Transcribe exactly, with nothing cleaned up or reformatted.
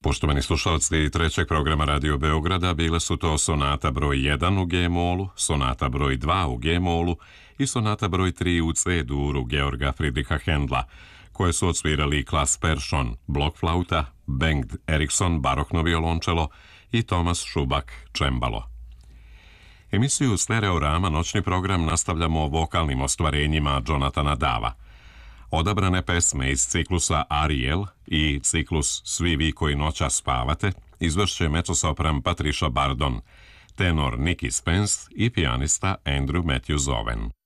Poštovani slušalci trećeg programa Radio Beograda, bile su to sonata broj jedan u G-molu, sonata broj dva u G-molu i sonata broj tri u C-duru Georga Friedricha Händla, koje su odsvirali Klas Persson, blokflauta, Bengt Eriksson, barokno violončelo i Tomas Šubak, čembalo. Emisiju Stereorama noćni program nastavljamo vokalnim ostvarenjima Jonathana Dava. Odabrane pesme iz ciklusa Ariel i ciklus Svi vi koji noćas spavate izvršće mezzosopran Patricia Bardon, tenor Nicky Spence i pijanista Andrew Matthews Owen.